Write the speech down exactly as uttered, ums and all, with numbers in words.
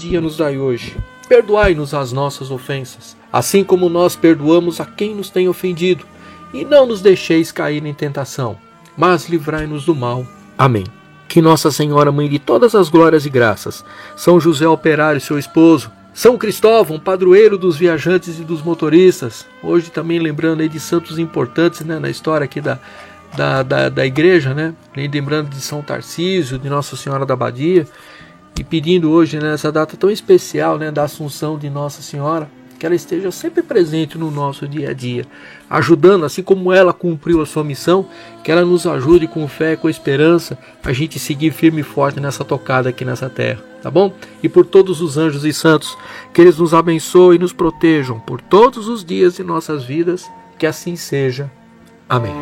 dia nos dai hoje. Perdoai-nos as nossas ofensas, assim como nós perdoamos a quem nos tem ofendido. E não nos deixeis cair em tentação, mas livrai-nos do mal. Amém. Que Nossa Senhora, Mãe de todas as glórias e graças, São José Operário, seu esposo, São Cristóvão, padroeiro dos viajantes e dos motoristas, hoje também lembrando aí de santos importantes, né, na história aqui da, da, da, da igreja, né, lembrando de São Tarcísio, de Nossa Senhora da Abadia, e pedindo hoje, nessa data tão especial, né, da Assunção de Nossa Senhora, que ela esteja sempre presente no nosso dia a dia, ajudando, assim como ela cumpriu a sua missão, que ela nos ajude com fé e com esperança, a gente seguir firme e forte nessa tocada aqui nessa terra, tá bom? E por todos os anjos e santos, que eles nos abençoem e nos protejam por todos os dias de nossas vidas, que assim seja. Amém.